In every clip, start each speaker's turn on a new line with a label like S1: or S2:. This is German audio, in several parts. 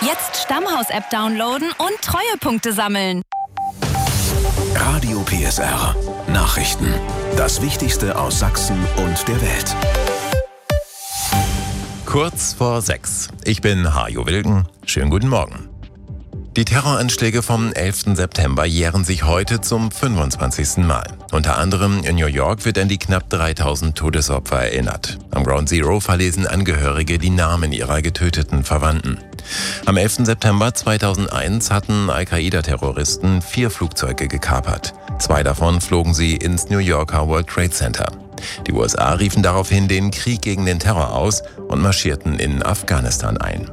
S1: Jetzt Stammhaus-App downloaden und Treuepunkte sammeln.
S2: Radio PSR. Nachrichten. Das Wichtigste aus Sachsen und der Welt.
S3: Kurz vor 6. Ich bin Hajo Wilken. Schönen guten Morgen. Die Terroranschläge vom 11. September jähren sich heute zum 25. Mal. Unter anderem in New York wird an die knapp 3000 Todesopfer erinnert. Am Ground Zero verlesen Angehörige die Namen ihrer getöteten Verwandten. Am 11. September 2001 hatten Al-Qaida-Terroristen 4 Flugzeuge gekapert. 2 davon flogen sie ins New Yorker World Trade Center. Die USA riefen daraufhin den Krieg gegen den Terror aus und marschierten in Afghanistan ein.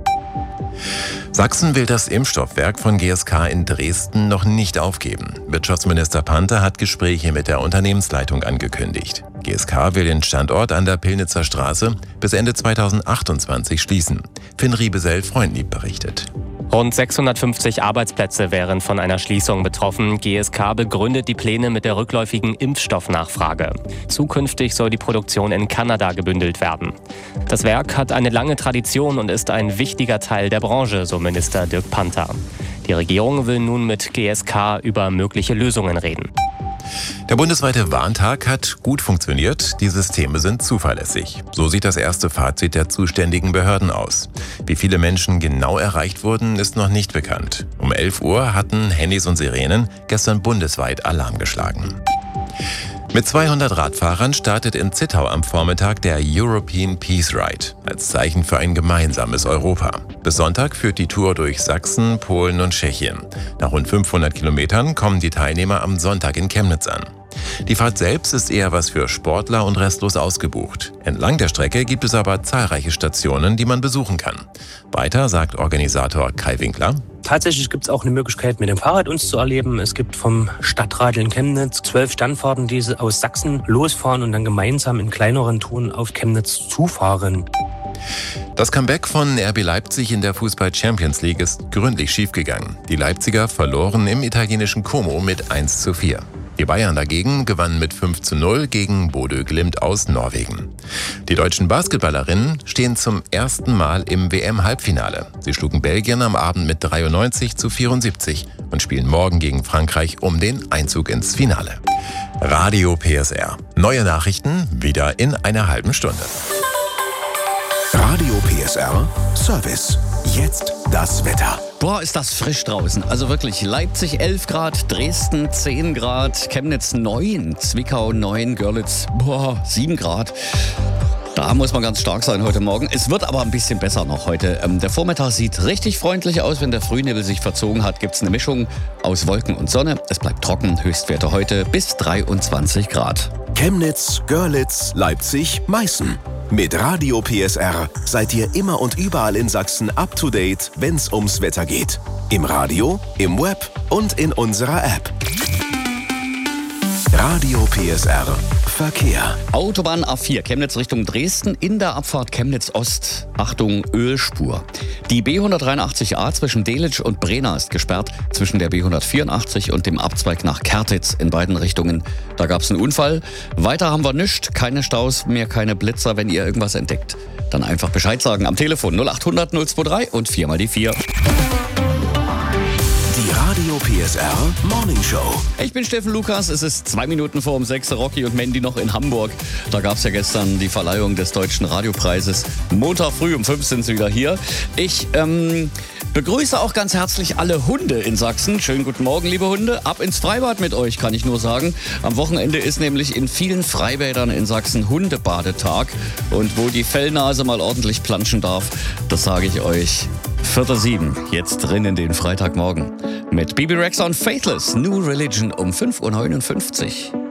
S3: Sachsen will das Impfstoffwerk von GSK in Dresden noch nicht aufgeben. Wirtschaftsminister Panther hat Gespräche mit der Unternehmensleitung angekündigt. GSK will den Standort an der Pillnitzer Straße bis Ende 2028 schließen. Finn Riebesell-Freundlieb berichtet.
S4: Rund 650 Arbeitsplätze wären von einer Schließung betroffen. GSK begründet die Pläne mit der rückläufigen Impfstoffnachfrage. Zukünftig soll die Produktion in Kanada gebündelt werden. Das Werk hat eine lange Tradition und ist ein wichtiger Teil der Branche, so Minister Dirk Panther. Die Regierung will nun mit GSK über mögliche Lösungen reden.
S3: Der bundesweite Warntag hat gut funktioniert, die Systeme sind zuverlässig. So sieht das erste Fazit der zuständigen Behörden aus. Wie viele Menschen genau erreicht wurden, ist noch nicht bekannt. Um 11 Uhr hatten Handys und Sirenen gestern bundesweit Alarm geschlagen. Mit 200 Radfahrern startet in Zittau am Vormittag der European Peace Ride als Zeichen für ein gemeinsames Europa. Bis Sonntag führt die Tour durch Sachsen, Polen und Tschechien. Nach rund 500 Kilometern kommen die Teilnehmer am Sonntag in Chemnitz an. Die Fahrt selbst ist eher was für Sportler und restlos ausgebucht. Entlang der Strecke gibt es aber zahlreiche Stationen, die man besuchen kann. Weiter sagt Organisator Kai Winkler:
S5: Tatsächlich gibt es auch eine Möglichkeit, mit dem Fahrrad uns zu erleben. Es gibt vom Stadtrat in Chemnitz 12 Standfahrten, die aus Sachsen losfahren und dann gemeinsam in kleineren Touren auf Chemnitz zufahren.
S3: Das Comeback von RB Leipzig in der Fußball-Champions League ist gründlich schiefgegangen. Die Leipziger verloren im italienischen Como mit 1:4. Die Bayern dagegen gewannen mit 5:0 gegen Bodø Glimt aus Norwegen. Die deutschen Basketballerinnen stehen zum ersten Mal im WM-Halbfinale. Sie schlugen Belgien am Abend mit 93:74 und spielen morgen gegen Frankreich um den Einzug ins Finale. Radio PSR. Neue Nachrichten wieder in einer halben Stunde.
S2: Radio PSR Service. Jetzt das Wetter.
S6: Boah, ist das frisch draußen. Also wirklich, Leipzig 11 Grad, Dresden 10 Grad, Chemnitz 9, Zwickau 9, Görlitz 7 Grad. Da muss man ganz stark sein heute Morgen. Es wird aber ein bisschen besser noch heute. Der Vormittag sieht richtig freundlich aus. Wenn der Frühnebel sich verzogen hat, gibt es eine Mischung aus Wolken und Sonne. Es bleibt trocken. Höchstwerte heute bis 23 Grad.
S2: Chemnitz, Görlitz, Leipzig, Meißen. Mit Radio PSR seid ihr immer und überall in Sachsen up to date, wenn's ums Wetter geht. Im Radio, im Web und in unserer App. Radio PSR Verkehr.
S6: Autobahn A4 Chemnitz Richtung Dresden in der Abfahrt Chemnitz Ost. Achtung, Ölspur. Die B183a zwischen Delitzsch und Brena ist gesperrt, zwischen der B184 und dem Abzweig nach Kertitz in beiden Richtungen. Da gab es einen Unfall. Weiter haben wir nichts, keine Staus mehr, keine Blitzer. Wenn ihr irgendwas entdeckt, dann einfach Bescheid sagen am Telefon 0800 023 und 4 mal die 4.
S2: Radio PSR Morning Show.
S6: Ich bin Steffen Lukas, es ist 2 Minuten vor 6, Rocky und Mandy noch in Hamburg. Da gab es ja gestern die Verleihung des Deutschen Radiopreises. Montag früh um 5 sind sie wieder hier. Ich begrüße auch ganz herzlich alle Hunde in Sachsen. Schönen guten Morgen, liebe Hunde. Ab ins Freibad mit euch, kann ich nur sagen. Am Wochenende ist nämlich in vielen Freibädern in Sachsen Hundebadetag. Und wo die Fellnase mal ordentlich planschen darf, das sage ich euch. 4:07, jetzt drin in den Freitagmorgen. Mit Bibi Rexha und Faithless, New Religion um 5:59 Uhr.